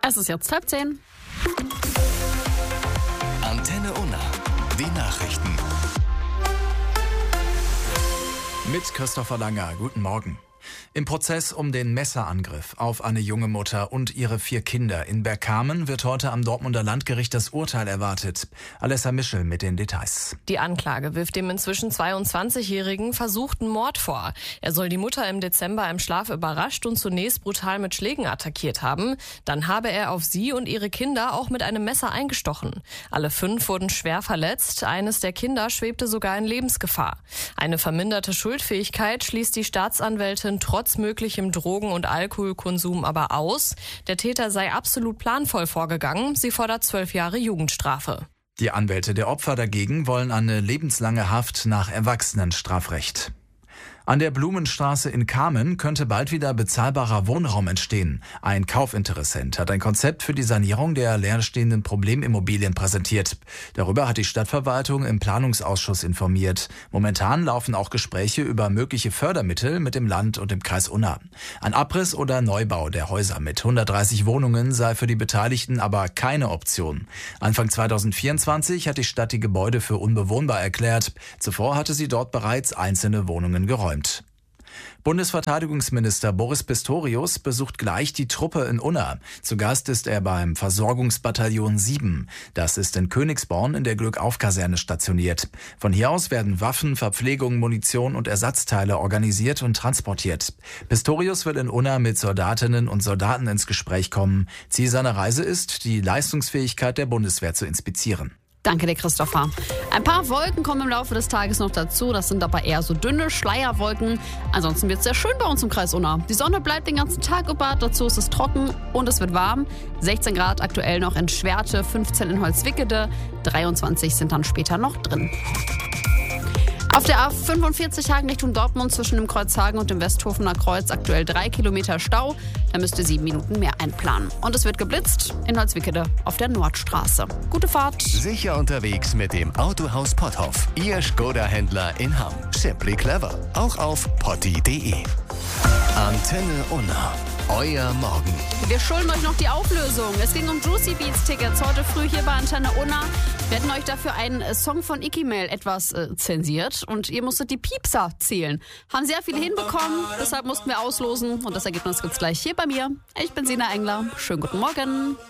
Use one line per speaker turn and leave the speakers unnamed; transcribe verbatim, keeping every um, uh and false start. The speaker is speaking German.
Es ist jetzt halb zehn.
Antenne Unna. Die Nachrichten.
Mit Christopher Langer. Guten Morgen. Im Prozess um den Messerangriff auf eine junge Mutter und ihre vier Kinder in Bergkamen wird heute am Dortmunder Landgericht das Urteil erwartet. Alessa Mischel mit den Details.
Die Anklage wirft dem inzwischen zweiundzwanzigjährigen versuchten Mord vor. Er soll die Mutter im Dezember im Schlaf überrascht und zunächst brutal mit Schlägen attackiert haben. Dann habe er auf sie und ihre Kinder auch mit einem Messer eingestochen. Alle fünf wurden schwer verletzt. Eines der Kinder schwebte sogar in Lebensgefahr. Eine verminderte Schuldfähigkeit schließt die Staatsanwältin trotz möglichem Drogen- und Alkoholkonsum aber aus. Der Täter sei absolut planvoll vorgegangen. Sie fordert zwölf Jahre Jugendstrafe.
Die Anwälte der Opfer dagegen wollen eine lebenslange Haft nach Erwachsenenstrafrecht. An der Blumenstraße in Kamen könnte bald wieder bezahlbarer Wohnraum entstehen. Ein Kaufinteressent hat ein Konzept für die Sanierung der leerstehenden Problemimmobilien präsentiert. Darüber hat die Stadtverwaltung im Planungsausschuss informiert. Momentan laufen auch Gespräche über mögliche Fördermittel mit dem Land und dem Kreis Unna. Ein Abriss oder Neubau der Häuser mit hundertdreißig Wohnungen sei für die Beteiligten aber keine Option. Anfang zweitausendvierundzwanzig hat die Stadt die Gebäude für unbewohnbar erklärt. Zuvor hatte sie dort bereits einzelne Wohnungen geräumt. Bundesverteidigungsminister Boris Pistorius besucht gleich die Truppe in Unna. Zu Gast ist er beim Versorgungsbataillon sieben. Das ist in Königsborn in der Glückauf-Kaserne stationiert. Von hier aus werden Waffen, Verpflegung, Munition und Ersatzteile organisiert und transportiert. Pistorius will in Unna mit Soldatinnen und Soldaten ins Gespräch kommen. Ziel seiner Reise ist, die Leistungsfähigkeit der Bundeswehr zu inspizieren.
Danke dir, Christopher. Ein paar Wolken kommen im Laufe des Tages noch dazu. Das sind aber eher so dünne Schleierwolken. Ansonsten wird es sehr schön bei uns im Kreis Unna. Die Sonne bleibt den ganzen Tag über. Dazu ist es trocken und es wird warm. sechzehn Grad aktuell noch in Schwerte, fünfzehn in Holzwickede. dreiundzwanzig sind dann später noch drin. Auf der A fünfundvierzig Hagen Richtung Dortmund zwischen dem Kreuz Hagen und dem Westhofener Kreuz aktuell drei Kilometer Stau. Da müsst ihr sieben Minuten mehr einplanen. Und es wird geblitzt in Holzwickede auf der Nordstraße. Gute Fahrt.
Sicher unterwegs mit dem Autohaus Potthoff. Ihr Skoda-Händler in Hamm. Simply clever. Auch auf potti punkt de. Antenne Unna. Euer Morgen.
Wir schulden euch noch die Auflösung. Es ging um Juicy Beats Tickets heute früh hier bei Antenne Unna. Wir hatten euch dafür einen Song von Icky-Mail etwas äh, zensiert und ihr musstet die Piepser zählen. Haben sehr viele hinbekommen, deshalb mussten wir auslosen und das Ergebnis gibt's gleich hier bei mir. Ich bin Sina Engler. Schönen guten Morgen.